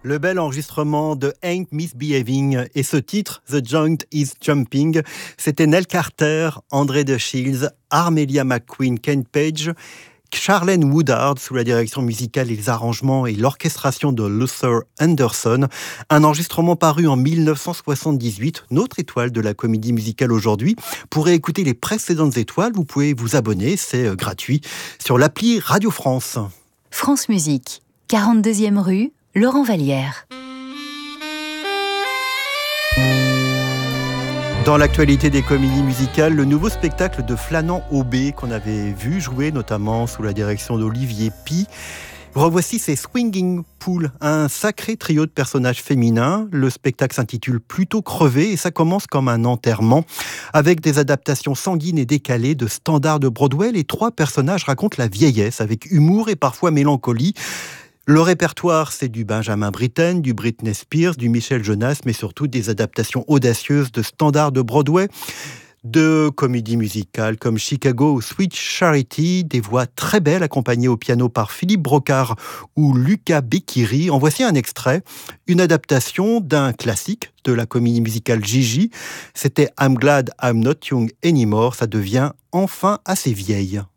Le bel enregistrement de Ain't Misbehaving et ce titre, The Joint is Jumping, c'était Nell Carter, André de Shields, Armelia McQueen, Ken Page, Charlene Woodard sous la direction musicale et les arrangements et l'orchestration de Luther Anderson. Un enregistrement paru en 1978, notre étoile de la comédie musicale aujourd'hui. Pour écouter les précédentes étoiles, vous pouvez vous abonner, c'est gratuit, sur l'appli Radio France. France Musique, 42e rue, Laurent Vallière. Dans l'actualité des comédies musicales, le nouveau spectacle de Flanand Aubé qu'on avait vu jouer notamment sous la direction d'Olivier Py. Revoici ces Swinging Pool, un sacré trio de personnages féminins. Le spectacle s'intitule Plutôt crevé et ça commence comme un enterrement. Avec des adaptations sanguines et décalées de standards de Broadway, les trois personnages racontent la vieillesse avec humour et parfois mélancolie. Le répertoire, c'est du Benjamin Britten, du Britney Spears, du Michel Jonas, mais surtout des adaptations audacieuses de standards de Broadway, de comédies musicales comme Chicago ou Sweet Charity, des voix très belles accompagnées au piano par Philippe Brocard ou Luca Becchiri. En voici un extrait, une adaptation d'un classique de la comédie musicale Gigi. C'était I'm Glad I'm Not Young Anymore, ça devient enfin assez vieille.